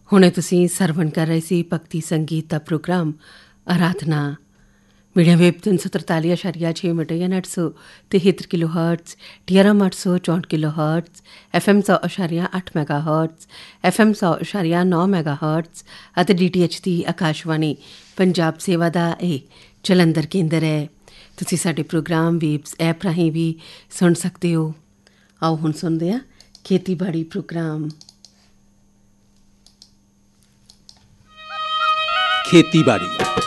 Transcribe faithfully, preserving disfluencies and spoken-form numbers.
ਹੁਣੇ ਤੁਸੀਂ ਸਰਵਣ ਕਰ ਰਹੇ ਸੀ ਭਗਤੀ ਸੰਗੀਤ ਦਾ ਪ੍ਰੋਗਰਾਮ ਆਰਾਧਨਾ ਮੀਡੀਅਮ ਵੇਵ ਤਿੰਨ ਸੌ ਤਰਤਾਲੀ ਅਸ਼ਾਰੀਆ ਛੇ ਮੀਟਰ ਜਾਂ ਅੱਠ ਸੌ ਤਿਹੱਤਰ kilo hurts D R M ਅੱਠ ਸੌ ਚੌਂਹਠ ਕਿਲੋ ਹਰਟਸ ਐਫ ਐਮ ਸੌ ਅਸ਼ਾਰੀਆ ਅੱਠ ਮੈਗਾ ਹਰਟਸ ਐਫ ਐਮ ਸੌ ਅਸ਼ਾਰੀਆ ਨੌ ਮੈਗਾ ਹਰਟਸ ਅਤੇ ਡੀ ਟੀ ਐਚ ਦੀ ਆਕਾਸ਼ਵਾਣੀ ਪੰਜਾਬ ਸੇਵਾ ਦਾ ਇਹ ਜਲੰਧਰ ਕੇਂਦਰ ਹੈ। ਤੁਸੀਂ ਸਾਡੇ ਪ੍ਰੋਗਰਾਮ ਵੇਬਸ ਐਪ ਰਾਹੀਂ ਵੀ ਸੁਣ ਸਕਦੇ ਹੋ। ਆਓ ਹੁਣ ਸੁਣਦੇ ਹਾਂ ਖੇਤੀਬਾੜੀ ਪ੍ਰੋਗਰਾਮ। ਖੇਤੀਬਾੜੀ